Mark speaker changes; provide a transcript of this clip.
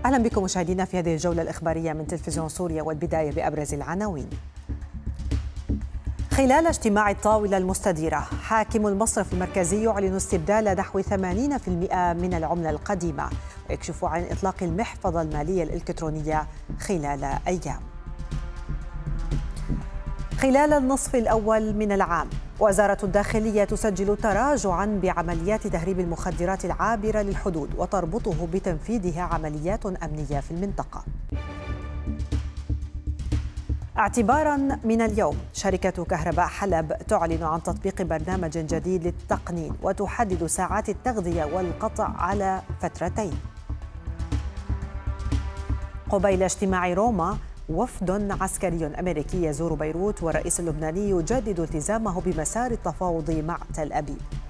Speaker 1: أهلا بكم مشاهدينا في هذه الجولة الإخبارية من تلفزيون سوريا، والبداية بأبرز العناوين. خلال اجتماع الطاولة المستديرة، حاكم المصرف المركزي يعلن استبدال نحو 80% من العملة القديمة، ويكشف عن إطلاق المحفظة المالية الإلكترونية خلال أيام. خلال النصف الأول من العام، وزارة الداخلية تسجل تراجعاً بعمليات تهريب المخدرات العابرة للحدود، وتربطه بتنفيذها عمليات أمنية في المنطقة. اعتباراً من اليوم، شركة كهرباء حلب تعلن عن تطبيق برنامج جديد للتقنين، وتحدد ساعات التغذية والقطع على فترتين. قبيل اجتماع روما، وفد عسكري أمريكي يزور بيروت، والرئيس اللبناني يجدد التزامه بمسار التفاوض مع تل أبيب.